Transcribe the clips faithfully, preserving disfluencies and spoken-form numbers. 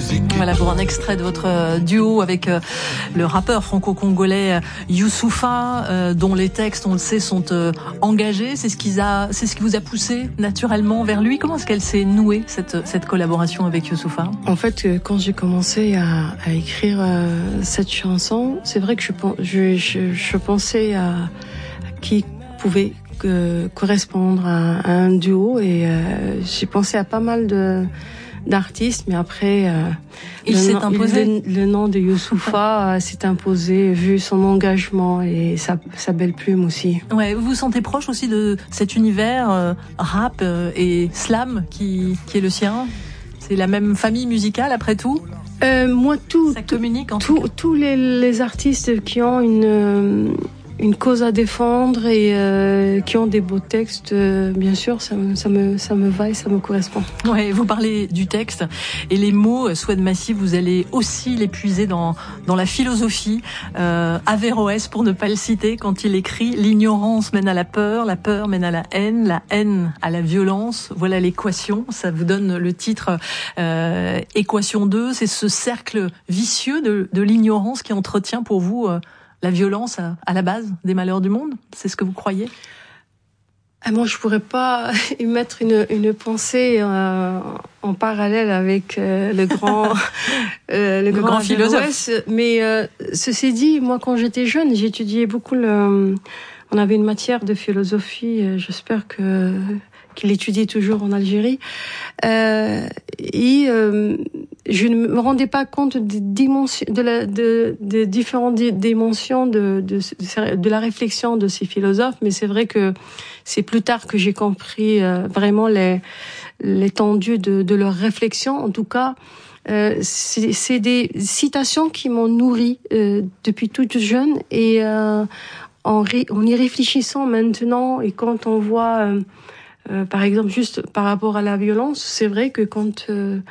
Voilà pour un extrait de votre duo avec euh, le rappeur franco-congolais euh, Youssoupha, euh, dont les textes, on le sait, sont euh, engagés. C'est ce qui a, c'est ce qui vous a poussé naturellement vers lui. Comment est-ce qu'elle s'est nouée cette cette collaboration avec Youssoupha? En fait, quand j'ai commencé à, à écrire euh, cette chanson, c'est vrai que je je, je, je pensais à, à qui pouvait que, correspondre à, à un duo et euh, j'ai pensé à pas mal de d'artistes, mais après euh, il s'est imposé. Le, le nom de Youssoupha euh, s'est imposé vu son engagement et sa, sa belle plume aussi. Ouais, vous vous sentez proche aussi de cet univers euh, rap euh, et slam qui qui est le sien? C'est la même famille musicale après tout? Euh, moi, tout, ça communique en tout, tout cas. Tous les, les artistes qui ont une euh, une cause à défendre et euh, qui ont des beaux textes, euh, bien sûr, ça me, ça me, ça me va et ça me correspond. Ouais, vous parlez du texte et les mots, Souad Massi, vous allez aussi les puiser dans dans la philosophie. Euh, Averroès, pour ne pas le citer, quand il écrit: l'ignorance mène à la peur, la peur mène à la haine, la haine à la violence. Voilà l'équation. Ça vous donne le titre euh, Équation deux. C'est ce cercle vicieux de, de l'ignorance qui entretient pour vous euh, la violence à, à la base des malheurs du monde. C'est ce que vous croyez? Ah, moi, je pourrais pas y mettre une, une pensée euh, en parallèle avec euh, le grand, euh, le, le grand, grand philosophe. Mais euh, ceci dit, moi, quand j'étais jeune, j'étudiais beaucoup le. On avait une matière de philosophie. Euh, j'espère que qu'il étudie toujours en Algérie. Euh, et euh, je ne me rendais pas compte des dimensions, de la, de, de différentes dimensions de, de, de, de la réflexion de ces philosophes. Mais c'est vrai que c'est plus tard que j'ai compris euh, vraiment les, l'étendue de, de leurs réflexions. En tout cas, euh, c'est, c'est des citations qui m'ont nourri euh, depuis toute jeune. Et euh, en, ré, en y réfléchissant maintenant, et quand on voit... Euh, Euh, par exemple, juste par rapport à la violence, c'est vrai que quand euh,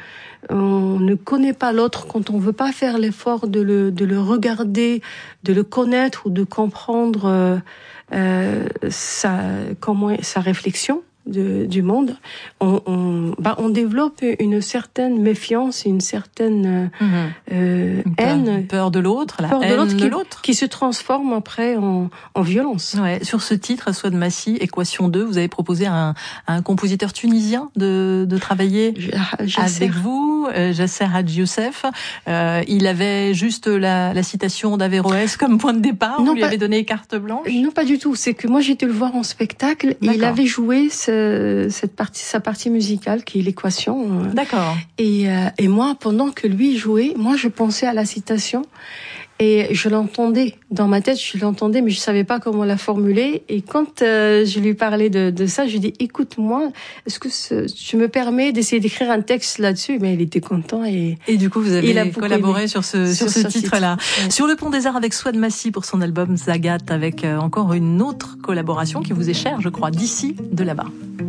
on ne connaît pas l'autre, quand on veut pas faire l'effort de le, de le regarder, de le connaître ou de comprendre euh, euh, sa, comment, sa réflexion de, du monde, on, on, bah, on développe une certaine méfiance, une certaine euh, mmh. euh, une peur, haine, peur de l'autre, la peur haine de l'autre, de qui, l'autre, qui se transforme après en, en violence. Ouais, sur ce titre, Souad Massi, Équation deux, vous avez proposé à un, à un compositeur tunisien de, de travailler Jasser. avec vous, euh, Jasser Hadji Youssef. Euh, il avait juste la, la citation d'Averroès comme point de départ, non, vous lui pas, avez donné carte blanche? Non, pas du tout. C'est que moi, j'étais le voir en spectacle et il avait joué ce, cette partie, sa partie musicale qui est l'équation. D'accord. Et, euh, et moi, pendant que lui jouait, moi, je pensais à la citation. Et je l'entendais dans ma tête, je l'entendais, mais je savais pas comment la formuler. Et quand euh, je lui parlais de, de ça, je lui dis écoute-moi, est-ce que ce, tu me permets d'essayer d'écrire un texte là-dessus? Mais il était content et et du coup vous avez collaboré sur ce sur, sur ce titre-là. Titre. Ouais. Sur le Pont des Arts avec Souad Massi pour son album Zagat, avec euh, encore une autre collaboration qui vous est chère, je crois, d'ici, de là-bas.